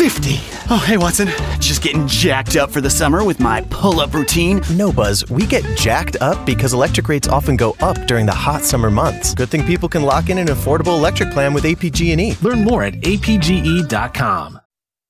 $50. Oh, hey, Watson. Just getting jacked up for the summer with my pull-up routine. No, Buzz. We get jacked up because electric rates often go up during the hot summer months. Good thing people can lock in an affordable electric plan with APG&E. Learn more at apge.com.